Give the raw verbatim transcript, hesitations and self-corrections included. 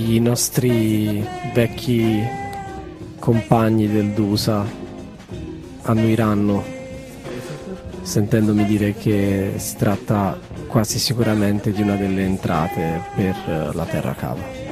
i nostri vecchi compagni del Dusa annuiranno sentendomi dire che si tratta quasi sicuramente di una delle entrate per la Terra Cava.